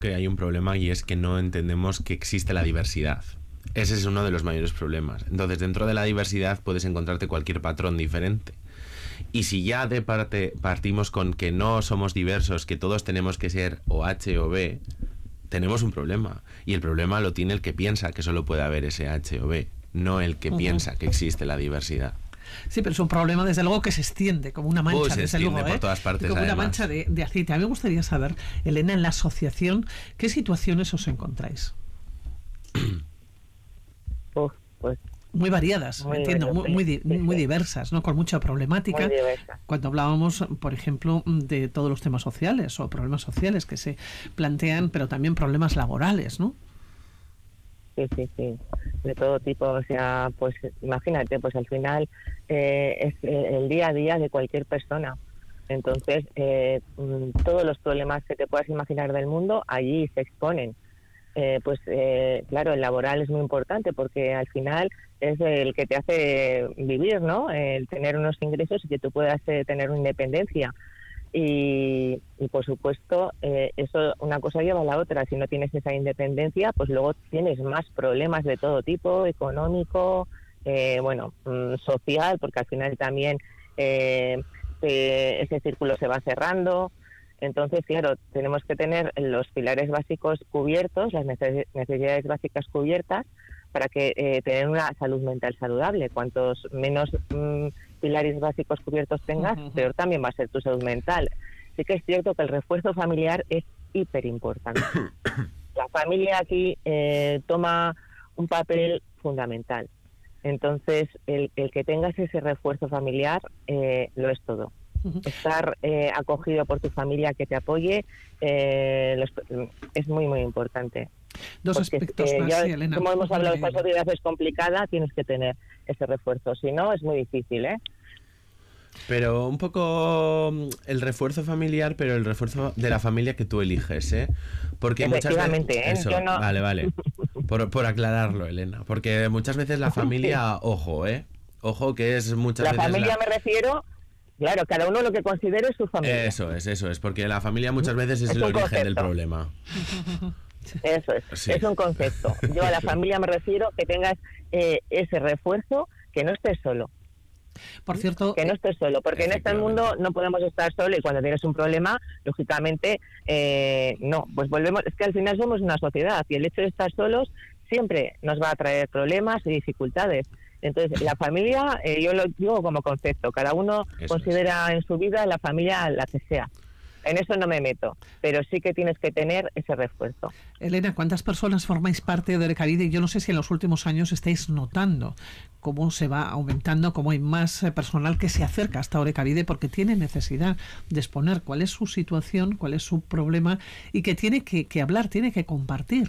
que hay un problema y es que no entendemos que existe la diversidad. Ese es uno de los mayores problemas. Entonces, dentro de la diversidad puedes encontrarte cualquier patrón diferente. Y si ya de parte partimos con que no somos diversos, que todos tenemos que ser o H o B, tenemos un problema. Y el problema lo tiene el que piensa que solo puede haber ese H o B, no el que piensa que existe la diversidad. Sí, pero es un problema desde luego que se extiende como una mancha, se desde extiende luego, por todas partes, como además. una mancha de aceite. A mí me gustaría saber, Elena, en la asociación, ¿qué situaciones os encontráis? Pues muy variadas, entiendo, muy diversas, ¿no? Con mucha problemática. Muy diversa. Cuando hablábamos, por ejemplo, de todos los temas sociales o problemas sociales que se plantean, pero también problemas laborales, ¿no? Sí, de todo tipo. O sea, pues imagínate, pues al final es el día a día de cualquier persona. Entonces, todos los problemas que te puedas imaginar del mundo allí se exponen. Claro, el laboral es muy importante porque al final es el que te hace vivir, ¿no? El tener unos ingresos y que tú puedas tener una independencia. Y por supuesto, eso una cosa lleva a la otra. Si no tienes esa independencia, pues luego tienes más problemas de todo tipo, económico, social, porque al final también ese círculo se va cerrando. Entonces, claro, tenemos que tener los pilares básicos cubiertos, las necesidades básicas cubiertas, para que tener una salud mental saludable. Cuantos menos pilares básicos cubiertos tengas, peor también va a ser tu salud mental. Sí que es cierto que el refuerzo familiar es hiper importante. La familia aquí toma un papel fundamental. Entonces, el que tengas ese refuerzo familiar lo es todo. Estar acogido por tu familia que te apoye es muy, muy importante. Dos aspectos más, sí, Elena. Como hemos hablado, esta sociedad es complicada, tienes que tener ese refuerzo. Si no, es muy difícil, ¿eh? Pero un poco el refuerzo familiar, pero el refuerzo de la familia que tú eliges, ¿eh? Porque muchas veces... Eso, yo no... Vale. Por aclararlo, Elena. Porque muchas veces la familia, ojo, Ojo que es muchas veces... La familia me refiero... Claro, cada uno lo que considere su familia. Eso es, porque la familia muchas veces es el origen del problema. Eso es, sí. Es un concepto. Yo a la familia me refiero que tengas ese refuerzo, que no estés solo. Por cierto, que no estés solo, porque en este mundo no podemos estar solo y cuando tienes un problema, lógicamente, no, pues volvemos, es que al final somos una sociedad y el hecho de estar solos siempre nos va a traer problemas y dificultades. Entonces, la familia, yo lo digo como concepto, cada uno considera en su vida la familia la que sea. En eso no me meto, pero sí que tienes que tener ese refuerzo. Elena, ¿cuántas personas formáis parte de Orekabide? Yo no sé si en los últimos años estáis notando cómo se va aumentando, cómo hay más personal que se acerca hasta Orekabide porque tiene necesidad de exponer cuál es su situación, cuál es su problema y que tiene que hablar, tiene que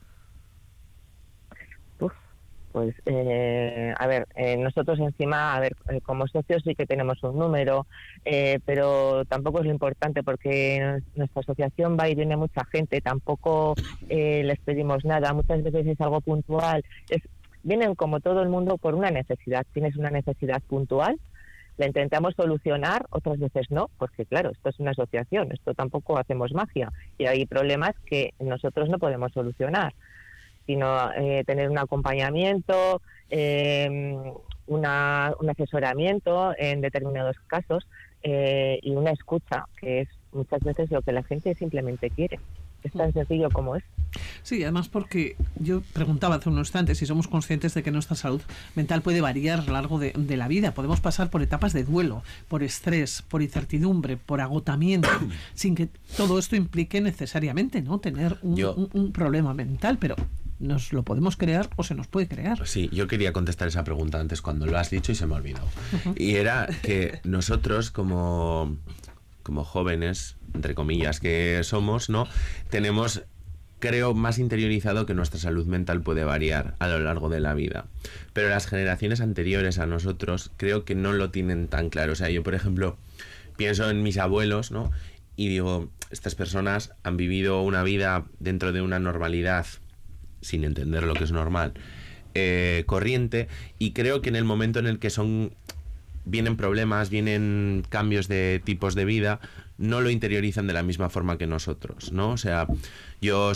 Pues, nosotros encima, como socios sí que tenemos un número, pero tampoco es lo importante porque nuestra asociación va y viene mucha gente, tampoco les pedimos nada, muchas veces es algo puntual, vienen como todo el mundo por una necesidad, tienes una necesidad puntual, la intentamos solucionar, otras veces no, porque claro, esto es una asociación, esto tampoco hacemos magia y hay problemas que nosotros no podemos solucionar, sino tener un acompañamiento, un asesoramiento en determinados casos y una escucha, que es muchas veces lo que la gente simplemente quiere. Es tan sencillo como es. Sí, además porque yo preguntaba hace unos instantes si somos conscientes de que nuestra salud mental puede variar a lo largo de la vida. Podemos pasar por etapas de duelo, por estrés, por incertidumbre, por agotamiento, sin que todo esto implique necesariamente no tener un problema mental, pero nos lo podemos crear o se nos puede crear. Sí, yo quería contestar esa pregunta antes cuando lo has dicho y se me ha olvidado. Y era que nosotros como jóvenes, entre comillas, que somos, ¿no? Tenemos, creo, más interiorizado que nuestra salud mental puede variar a lo largo de la vida. Pero las generaciones anteriores a nosotros creo que no lo tienen tan claro. O sea, yo, por ejemplo, pienso en mis abuelos, ¿no? Y digo, estas personas han vivido una vida dentro de una normalidad sin entender lo que es normal, corriente, y creo que en el momento en el que vienen problemas, vienen cambios de tipos de vida, no lo interiorizan de la misma forma que nosotros, ¿no? O sea, yo